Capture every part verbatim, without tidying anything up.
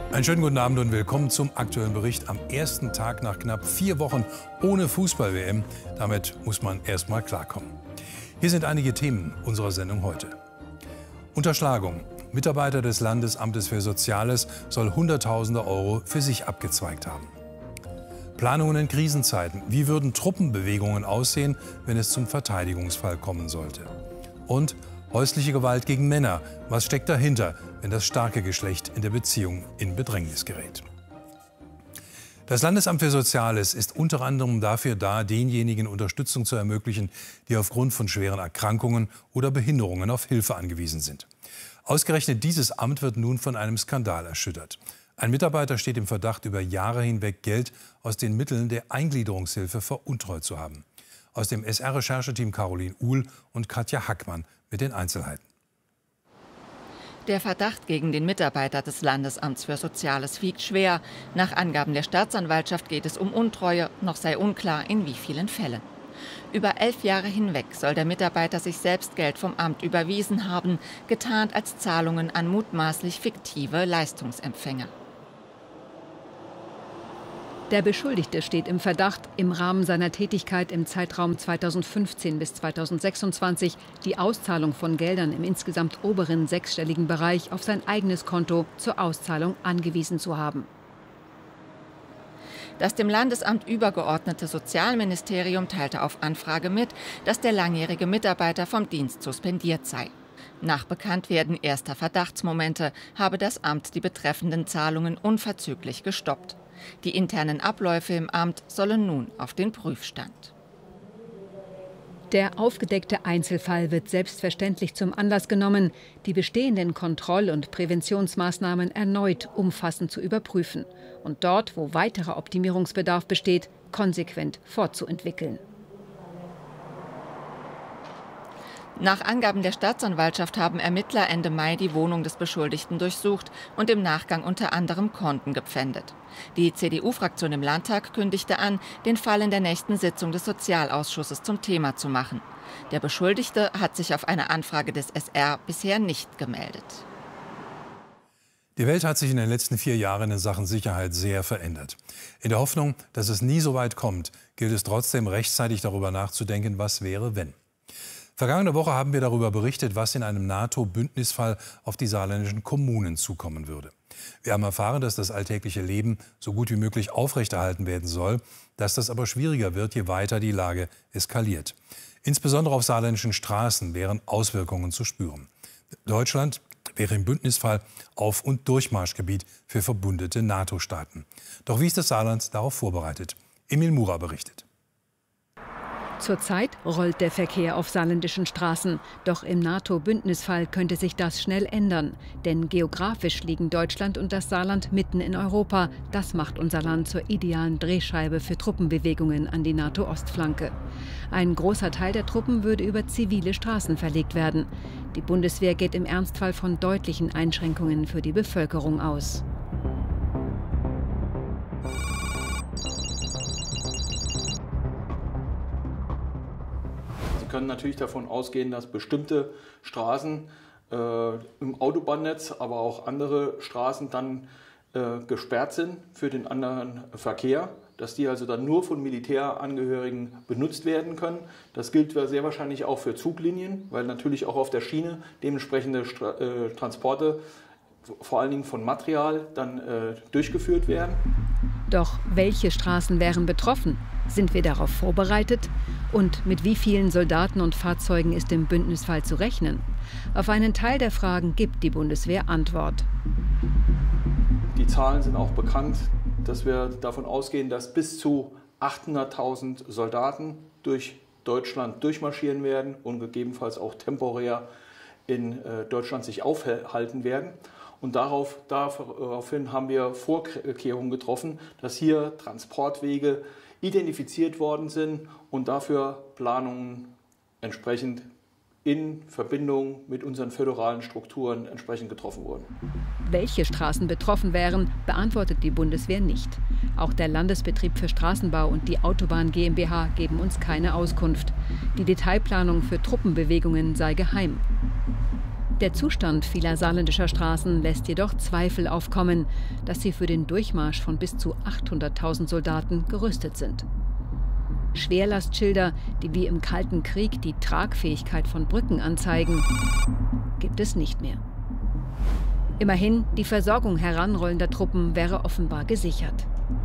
Einen schönen guten Abend und willkommen zum aktuellen Bericht am ersten Tag nach knapp vier Wochen ohne Fußball-W M. Damit muss man erst mal klarkommen. Hier sind einige Themen unserer Sendung heute. Unterschlagung. Mitarbeiter des Landesamtes für Soziales soll Hunderttausende Euro für sich abgezweigt haben. Planungen in Krisenzeiten. Wie würden Truppenbewegungen aussehen, wenn es zum Verteidigungsfall kommen sollte? Und häusliche Gewalt gegen Männer. Was steckt dahinter, wenn das starke Geschlecht in der Beziehung in Bedrängnis gerät? Das Landesamt für Soziales ist unter anderem dafür da, denjenigen Unterstützung zu ermöglichen, die aufgrund von schweren Erkrankungen oder Behinderungen auf Hilfe angewiesen sind. Ausgerechnet dieses Amt wird nun von einem Skandal erschüttert. Ein Mitarbeiter steht im Verdacht, über Jahre hinweg Geld aus den Mitteln der Eingliederungshilfe veruntreut zu haben. Aus dem S R-Rechercheteam Caroline Uhl und Katja Hackmann mit den Einzelheiten. Der Verdacht gegen den Mitarbeiter des Landesamts für Soziales wiegt schwer. Nach Angaben der Staatsanwaltschaft geht es um Untreue, noch sei unklar, in wie vielen Fällen. Über elf Jahre hinweg soll der Mitarbeiter sich selbst Geld vom Amt überwiesen haben, getarnt als Zahlungen an mutmaßlich fiktive Leistungsempfänger. Der Beschuldigte steht im Verdacht, im Rahmen seiner Tätigkeit im Zeitraum zweitausendfünfzehn bis zweitausendsechsundzwanzig die Auszahlung von Geldern im insgesamt oberen sechsstelligen Bereich auf sein eigenes Konto zur Auszahlung angewiesen zu haben. Das dem Landesamt übergeordnete Sozialministerium teilte auf Anfrage mit, dass der langjährige Mitarbeiter vom Dienst suspendiert sei. Nach Bekanntwerden erster Verdachtsmomente habe das Amt die betreffenden Zahlungen unverzüglich gestoppt. Die internen Abläufe im Amt sollen nun auf den Prüfstand. Der aufgedeckte Einzelfall wird selbstverständlich zum Anlass genommen, die bestehenden Kontroll- und Präventionsmaßnahmen erneut umfassend zu überprüfen und dort, wo weiterer Optimierungsbedarf besteht, konsequent fortzuentwickeln. Nach Angaben der Staatsanwaltschaft haben Ermittler Ende Mai die Wohnung des Beschuldigten durchsucht und im Nachgang unter anderem Konten gepfändet. Die C D U-Fraktion im Landtag kündigte an, den Fall in der nächsten Sitzung des Sozialausschusses zum Thema zu machen. Der Beschuldigte hat sich auf eine Anfrage des S R bisher nicht gemeldet. Die Welt hat sich in den letzten vier Jahren in Sachen Sicherheit sehr verändert. In der Hoffnung, dass es nie so weit kommt, gilt es trotzdem rechtzeitig darüber nachzudenken, was wäre, wenn. Vergangene Woche haben wir darüber berichtet, was in einem NATO-Bündnisfall auf die saarländischen Kommunen zukommen würde. Wir haben erfahren, dass das alltägliche Leben so gut wie möglich aufrechterhalten werden soll, dass das aber schwieriger wird, je weiter die Lage eskaliert. Insbesondere auf saarländischen Straßen wären Auswirkungen zu spüren. Deutschland wäre im Bündnisfall Auf- und Durchmarschgebiet für verbündete NATO-Staaten. Doch wie ist das Saarland darauf vorbereitet? Emil Mura berichtet. Zurzeit rollt der Verkehr auf saarländischen Straßen. Doch im NATO-Bündnisfall könnte sich das schnell ändern. Denn geografisch liegen Deutschland und das Saarland mitten in Europa. Das macht unser Land zur idealen Drehscheibe für Truppenbewegungen an die NATO-Ostflanke. Ein großer Teil der Truppen würde über zivile Straßen verlegt werden. Die Bundeswehr geht im Ernstfall von deutlichen Einschränkungen für die Bevölkerung aus. Wir können natürlich davon ausgehen, dass bestimmte Straßen äh, im Autobahnnetz, aber auch andere Straßen dann äh, gesperrt sind für den anderen Verkehr, dass die also dann nur von Militärangehörigen benutzt werden können. Das gilt sehr wahrscheinlich auch für Zuglinien, weil natürlich auch auf der Schiene dementsprechende Stra äh, Transporte, vor allen Dingen von Material, dann äh, durchgeführt werden. Doch welche Straßen wären betroffen? Sind wir darauf vorbereitet? Und mit wie vielen Soldaten und Fahrzeugen ist im Bündnisfall zu rechnen? Auf einen Teil der Fragen gibt die Bundeswehr Antwort. Die Zahlen sind auch bekannt, dass wir davon ausgehen, dass bis zu achthunderttausend Soldaten durch Deutschland durchmarschieren werden und gegebenenfalls auch temporär in Deutschland sich aufhalten werden. Und darauf, daraufhin haben wir Vorkehrungen getroffen, dass hier Transportwege identifiziert worden sind und dafür Planungen entsprechend in Verbindung mit unseren föderalen Strukturen entsprechend getroffen wurden. Welche Straßen betroffen wären, beantwortet die Bundeswehr nicht. Auch der Landesbetrieb für Straßenbau und die Autobahn GmbH geben uns keine Auskunft. Die Detailplanung für Truppenbewegungen sei geheim. Der Zustand vieler saarländischer Straßen lässt jedoch Zweifel aufkommen, dass sie für den Durchmarsch von bis zu achthunderttausend Soldaten gerüstet sind. Schwerlastschilder, die wie im Kalten Krieg die Tragfähigkeit von Brücken anzeigen, gibt es nicht mehr. Immerhin, die Versorgung heranrollender Truppen wäre offenbar gesichert.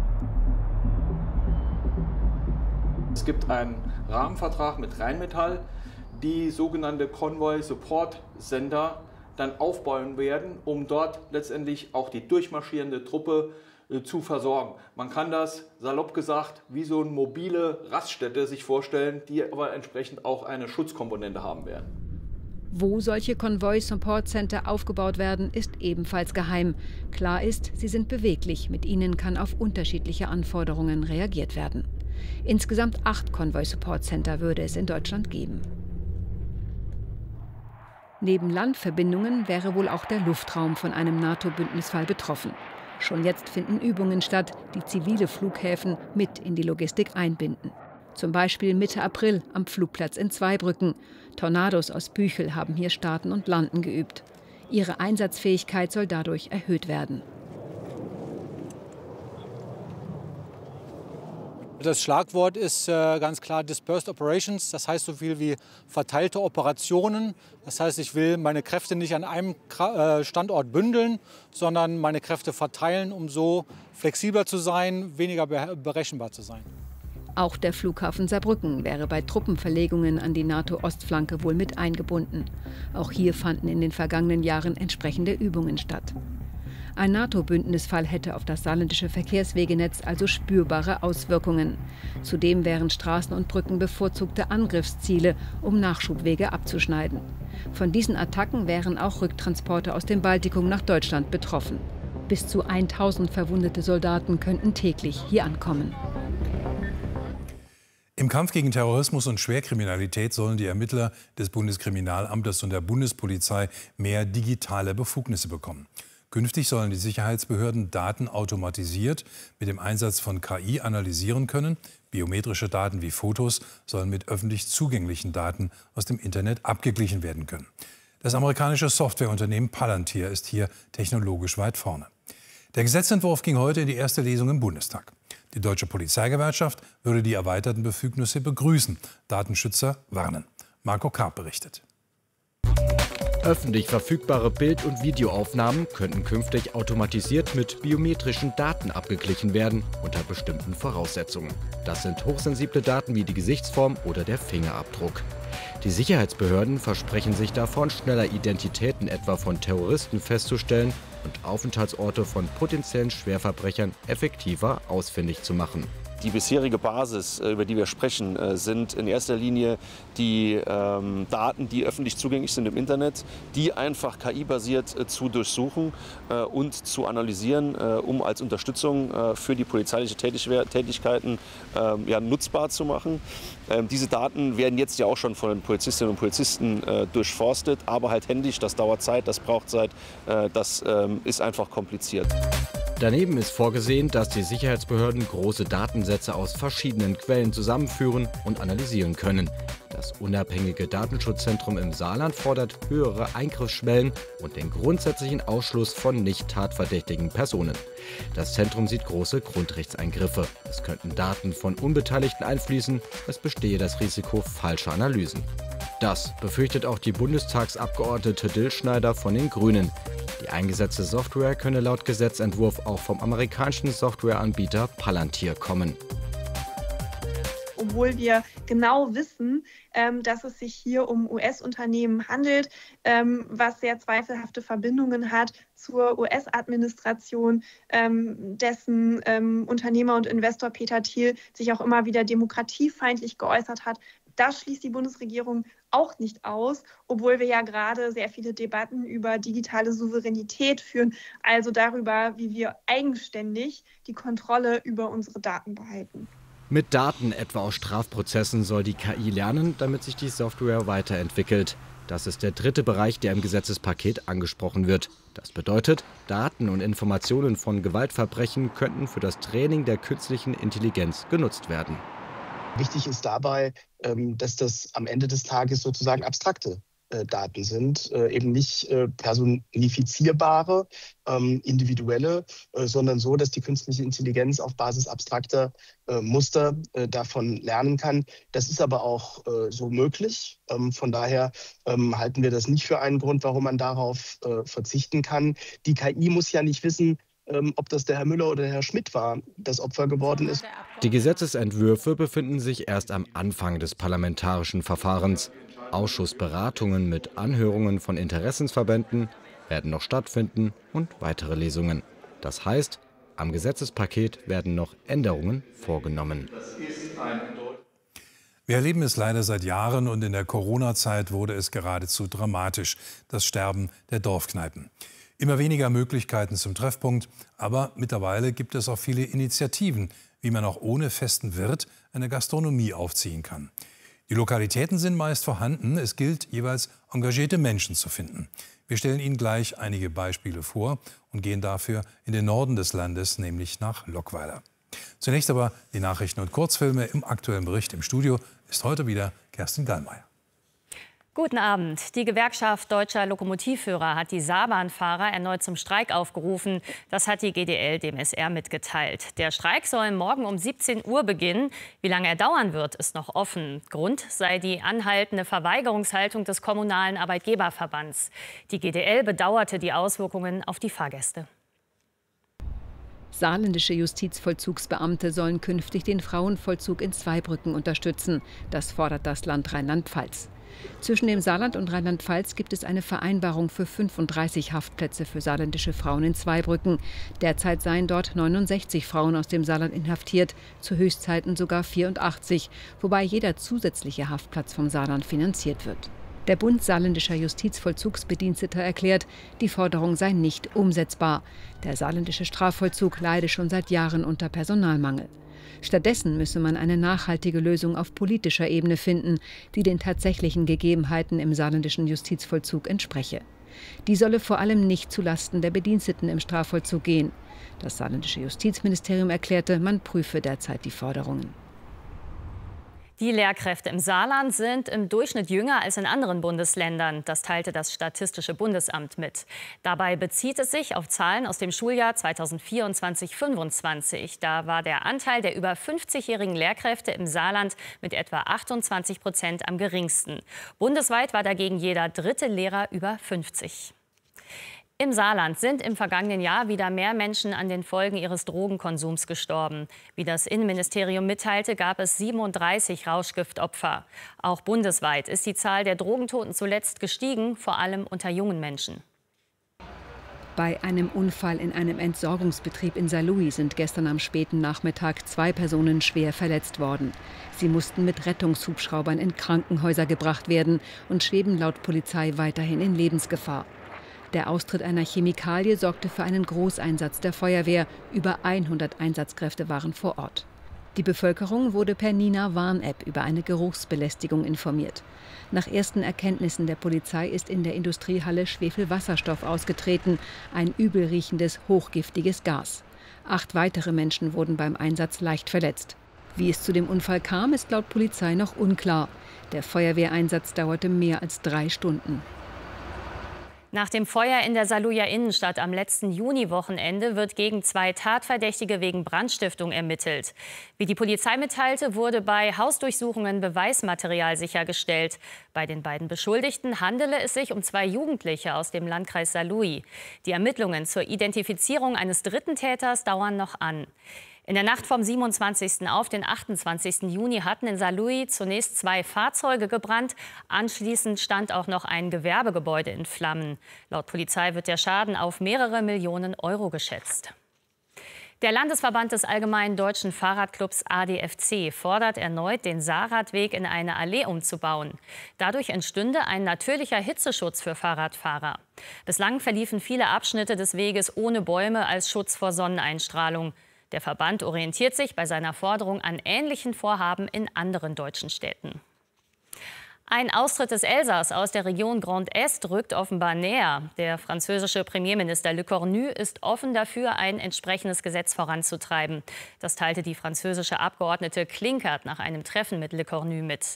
Es gibt einen Rahmenvertrag mit Rheinmetall, die sogenannte Konvoi-Support-Sender dann aufbauen werden, um dort letztendlich auch die durchmarschierende Truppe äh, zu versorgen. Man kann das, salopp gesagt, wie so eine mobile Raststätte sich vorstellen, die aber entsprechend auch eine Schutzkomponente haben werden. Wo solche Konvoi-Support-Center aufgebaut werden, ist ebenfalls geheim. Klar ist, sie sind beweglich. Mit ihnen kann auf unterschiedliche Anforderungen reagiert werden. Insgesamt acht Konvoi-Support-Center würde es in Deutschland geben. Neben Landverbindungen wäre wohl auch der Luftraum von einem NATO-Bündnisfall betroffen. Schon jetzt finden Übungen statt, die zivile Flughäfen mit in die Logistik einbinden. Zum Beispiel Mitte April am Flugplatz in Zweibrücken. Tornados aus Büchel haben hier Starten und Landen geübt. Ihre Einsatzfähigkeit soll dadurch erhöht werden. Das Schlagwort ist äh, ganz klar Dispersed Operations, das heißt so viel wie verteilte Operationen. Das heißt, ich will meine Kräfte nicht an einem äh, Standort bündeln, sondern meine Kräfte verteilen, um so flexibler zu sein, weniger be- berechenbar zu sein. Auch der Flughafen Saarbrücken wäre bei Truppenverlegungen an die NATO-Ostflanke wohl mit eingebunden. Auch hier fanden in den vergangenen Jahren entsprechende Übungen statt. Ein NATO-Bündnisfall hätte auf das saarländische Verkehrswegenetz also spürbare Auswirkungen. Zudem wären Straßen und Brücken bevorzugte Angriffsziele, um Nachschubwege abzuschneiden. Von diesen Attacken wären auch Rücktransporte aus dem Baltikum nach Deutschland betroffen. Bis zu tausend verwundete Soldaten könnten täglich hier ankommen. Im Kampf gegen Terrorismus und Schwerkriminalität sollen die Ermittler des Bundeskriminalamtes und der Bundespolizei mehr digitale Befugnisse bekommen. Künftig sollen die Sicherheitsbehörden Daten automatisiert mit dem Einsatz von K I analysieren können. Biometrische Daten wie Fotos sollen mit öffentlich zugänglichen Daten aus dem Internet abgeglichen werden können. Das amerikanische Softwareunternehmen Palantir ist hier technologisch weit vorne. Der Gesetzentwurf ging heute in die erste Lesung im Bundestag. Die Deutsche Polizeigewerkschaft würde die erweiterten Befugnisse begrüßen. Datenschützer warnen. Marco Karp berichtet. Öffentlich verfügbare Bild- und Videoaufnahmen könnten künftig automatisiert mit biometrischen Daten abgeglichen werden, unter bestimmten Voraussetzungen. Das sind hochsensible Daten wie die Gesichtsform oder der Fingerabdruck. Die Sicherheitsbehörden versprechen sich davon, schneller Identitäten etwa von Terroristen festzustellen und Aufenthaltsorte von potenziellen Schwerverbrechern effektiver ausfindig zu machen. Die bisherige Basis, über die wir sprechen, sind in erster Linie die ähm, Daten, die öffentlich zugänglich sind im Internet, die einfach K I-basiert äh, zu durchsuchen äh, und zu analysieren, äh, um als Unterstützung äh, für die polizeiliche Tätigkeiten äh, ja, nutzbar zu machen. Ähm, diese Daten werden jetzt ja auch schon von den Polizistinnen und Polizisten äh, durchforstet, aber halt händisch, das dauert Zeit, das braucht Zeit, äh, das äh, ist einfach kompliziert. Daneben ist vorgesehen, dass die Sicherheitsbehörden große Datensätze aus verschiedenen Quellen zusammenführen und analysieren können. Das unabhängige Datenschutzzentrum im Saarland fordert höhere Eingriffsschwellen und den grundsätzlichen Ausschluss von nicht tatverdächtigen Personen. Das Zentrum sieht große Grundrechtseingriffe. Es könnten Daten von Unbeteiligten einfließen, es bestehe das Risiko falscher Analysen. Das befürchtet auch die Bundestagsabgeordnete Dillschneider von den Grünen. Die eingesetzte Software könne laut Gesetzentwurf auch vom amerikanischen Softwareanbieter Palantir kommen. Obwohl wir genau wissen, ähm, dass es sich hier um U S-Unternehmen handelt, ähm, was sehr zweifelhafte Verbindungen hat zur U S-Administration, ähm, dessen ähm, Unternehmer und Investor Peter Thiel sich auch immer wieder demokratiefeindlich geäußert hat. Das schließt die Bundesregierung auch nicht aus, obwohl wir ja gerade sehr viele Debatten über digitale Souveränität führen, also darüber, wie wir eigenständig die Kontrolle über unsere Daten behalten. Mit Daten etwa aus Strafprozessen soll die K I lernen, damit sich die Software weiterentwickelt. Das ist der dritte Bereich, der im Gesetzespaket angesprochen wird. Das bedeutet, Daten und Informationen von Gewaltverbrechen könnten für das Training der künstlichen Intelligenz genutzt werden. Wichtig ist dabei, dass das am Ende des Tages sozusagen abstrakte Daten sind, eben nicht personifizierbare, individuelle, sondern so, dass die künstliche Intelligenz auf Basis abstrakter Muster davon lernen kann. Das ist aber auch so möglich. Von daher halten wir das nicht für einen Grund, warum man darauf verzichten kann. Die K I muss ja nicht wissen, ob das der Herr Müller oder der Herr Schmidt war, das Opfer geworden ist. Die Gesetzesentwürfe befinden sich erst am Anfang des parlamentarischen Verfahrens. Ausschussberatungen mit Anhörungen von Interessensverbänden werden noch stattfinden und weitere Lesungen. Das heißt, am Gesetzespaket werden noch Änderungen vorgenommen. Wir erleben es leider seit Jahren und in der Corona-Zeit wurde es geradezu dramatisch, das Sterben der Dorfkneipen. Immer weniger Möglichkeiten zum Treffpunkt, aber mittlerweile gibt es auch viele Initiativen, wie man auch ohne festen Wirt eine Gastronomie aufziehen kann. Die Lokalitäten sind meist vorhanden, es gilt jeweils engagierte Menschen zu finden. Wir stellen Ihnen gleich einige Beispiele vor und gehen dafür in den Norden des Landes, nämlich nach Lockweiler. Zunächst aber die Nachrichten und Kurzfilme im aktuellen Bericht. Im Studio ist heute wieder Kerstin Gallmeier. Guten Abend. Die Gewerkschaft Deutscher Lokomotivführer hat die Saarbahnfahrer erneut zum Streik aufgerufen. Das hat die G D L dem S R mitgeteilt. Der Streik soll morgen um siebzehn Uhr beginnen. Wie lange er dauern wird, ist noch offen. Grund sei die anhaltende Verweigerungshaltung des Kommunalen Arbeitgeberverbands. Die G D L bedauerte die Auswirkungen auf die Fahrgäste. Saarländische Justizvollzugsbeamte sollen künftig den Frauenvollzug in Zweibrücken unterstützen. Das fordert das Land Rheinland-Pfalz. Zwischen dem Saarland und Rheinland-Pfalz gibt es eine Vereinbarung für fünfunddreißig Haftplätze für saarländische Frauen in Zweibrücken. Derzeit seien dort neunundsechzig Frauen aus dem Saarland inhaftiert, zu Höchstzeiten sogar vierundachtzig, wobei jeder zusätzliche Haftplatz vom Saarland finanziert wird. Der Bund saarländischer Justizvollzugsbediensteter erklärt, die Forderung sei nicht umsetzbar. Der saarländische Strafvollzug leide schon seit Jahren unter Personalmangel. Stattdessen müsse man eine nachhaltige Lösung auf politischer Ebene finden, die den tatsächlichen Gegebenheiten im saarländischen Justizvollzug entspreche. Die solle vor allem nicht zulasten der Bediensteten im Strafvollzug gehen. Das saarländische Justizministerium erklärte, man prüfe derzeit die Forderungen. Die Lehrkräfte im Saarland sind im Durchschnitt jünger als in anderen Bundesländern. Das teilte das Statistische Bundesamt mit. Dabei bezieht es sich auf Zahlen aus dem Schuljahr zweitausendvierundzwanzig fünfundzwanzig. Da war der Anteil der über fünfzigjährigen Lehrkräfte im Saarland mit etwa achtundzwanzig Prozent am geringsten. Bundesweit war dagegen jeder dritte Lehrer über fünfzig. Im Saarland sind im vergangenen Jahr wieder mehr Menschen an den Folgen ihres Drogenkonsums gestorben. Wie das Innenministerium mitteilte, gab es siebenunddreißig Rauschgiftopfer. Auch bundesweit ist die Zahl der Drogentoten zuletzt gestiegen, vor allem unter jungen Menschen. Bei einem Unfall in einem Entsorgungsbetrieb in Saarlouis sind gestern am späten Nachmittag zwei Personen schwer verletzt worden. Sie mussten mit Rettungshubschraubern in Krankenhäuser gebracht werden und schweben laut Polizei weiterhin in Lebensgefahr. Der Austritt einer Chemikalie sorgte für einen Großeinsatz der Feuerwehr. Über hundert Einsatzkräfte waren vor Ort. Die Bevölkerung wurde per Nina-Warn-App über eine Geruchsbelästigung informiert. Nach ersten Erkenntnissen der Polizei ist in der Industriehalle Schwefelwasserstoff ausgetreten, ein übelriechendes, hochgiftiges Gas. Acht weitere Menschen wurden beim Einsatz leicht verletzt. Wie es zu dem Unfall kam, ist laut Polizei noch unklar. Der Feuerwehreinsatz dauerte mehr als drei Stunden. Nach dem Feuer in der Saarlouier Innenstadt am letzten Juniwochenende wird gegen zwei Tatverdächtige wegen Brandstiftung ermittelt. Wie die Polizei mitteilte, wurde bei Hausdurchsuchungen Beweismaterial sichergestellt. Bei den beiden Beschuldigten handele es sich um zwei Jugendliche aus dem Landkreis Saarlouis. Die Ermittlungen zur Identifizierung eines dritten Täters dauern noch an. In der Nacht vom siebenundzwanzigsten auf den achtundzwanzigsten Juni hatten in Saarlouis zunächst zwei Fahrzeuge gebrannt. Anschließend stand auch noch ein Gewerbegebäude in Flammen. Laut Polizei wird der Schaden auf mehrere Millionen Euro geschätzt. Der Landesverband des Allgemeinen Deutschen Fahrradclubs A D F C fordert erneut, den Saarradweg in eine Allee umzubauen. Dadurch entstünde ein natürlicher Hitzeschutz für Fahrradfahrer. Bislang verliefen viele Abschnitte des Weges ohne Bäume als Schutz vor Sonneneinstrahlung. Der Verband orientiert sich bei seiner Forderung an ähnlichen Vorhaben in anderen deutschen Städten. Ein Austritt des Elsass aus der Region Grand Est rückt offenbar näher. Der französische Premierminister Le Cornu ist offen dafür, ein entsprechendes Gesetz voranzutreiben. Das teilte die französische Abgeordnete Klinkert nach einem Treffen mit Le Cornu mit.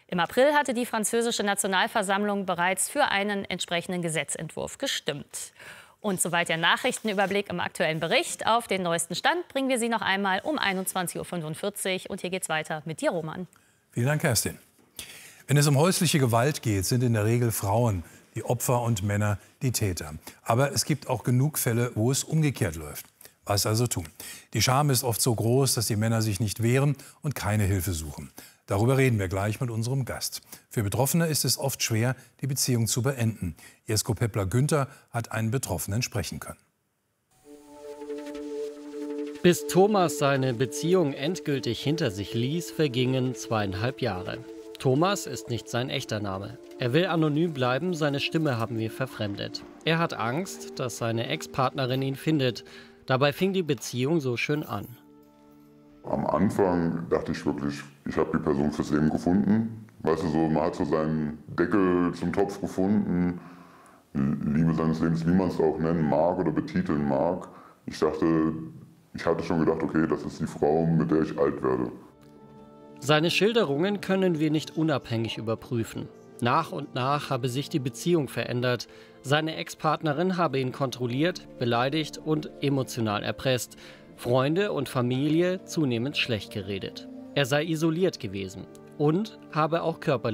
Im April hatte die französische Nationalversammlung bereits für einen entsprechenden Gesetzentwurf gestimmt. Und soweit der Nachrichtenüberblick im aktuellen Bericht. Auf den neuesten Stand bringen wir Sie noch einmal um einundzwanzig Uhr fünfundvierzig. Und hier geht's weiter mit dir, Roman. Vielen Dank, Kerstin. Wenn es um häusliche Gewalt geht, sind in der Regel Frauen die Opfer und Männer die Täter. Aber es gibt auch genug Fälle, wo es umgekehrt läuft. Was also tun? Die Scham ist oft so groß, dass die Männer sich nicht wehren und keine Hilfe suchen. Darüber reden wir gleich mit unserem Gast. Für Betroffene ist es oft schwer, die Beziehung zu beenden. Jesko Peppler-Günther hat einen Betroffenen sprechen können. Bis Thomas seine Beziehung endgültig hinter sich ließ, vergingen zweieinhalb Jahre. Thomas ist nicht sein echter Name. Er will anonym bleiben, seine Stimme haben wir verfremdet. Er hat Angst, dass seine Ex-Partnerin ihn findet. Dabei fing die Beziehung so schön an. Am Anfang dachte ich wirklich, ich habe die Person fürs Leben gefunden. Weißt du, so, man hat so seinen Deckel zum Topf gefunden. Liebe seines Lebens, wie man es auch nennen mag oder betiteln mag. Ich dachte, ich hatte schon gedacht, okay, das ist die Frau, mit der ich alt werde. Seine Schilderungen können wir nicht unabhängig überprüfen. Nach und nach habe sich die Beziehung verändert. Seine Ex-Partnerin habe ihn kontrolliert, beleidigt und emotional erpresst. Freunde und Familie zunehmend schlecht geredet. Er sei isoliert gewesen und habe auch körperlich